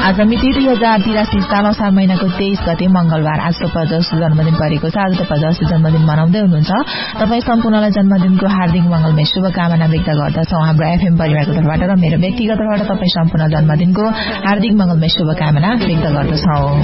आज मिति 2083 साल असार महिनाको 23 गते मंगलबार। आज तपाईँ जन्मदिन परेको छ। आज तपाईँ जन्मदिन मनाउँदै हुनुहुन्छ। तपाईँ सम्पूर्णलाई जन्मदिनको हार्दिक मंगलमय शुभकामना व्यक्त गर्दछौ हाम्रो एफएम परिवारको तर्फबाट र मेरो व्यक्तिगत तर्फबाट तपाईँ सम्पूर्ण जन्मदिनको हार्दिक मंगलमय शुभकामना व्यक्त गर्दछौ।